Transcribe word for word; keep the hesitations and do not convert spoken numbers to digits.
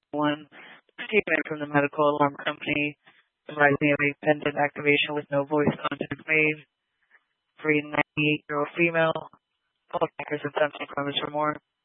one. Statement from the medical alarm company advising of a pendant activation with no voice contact made for a ninety-eight-year-old female. Call backers and sense requirements for more.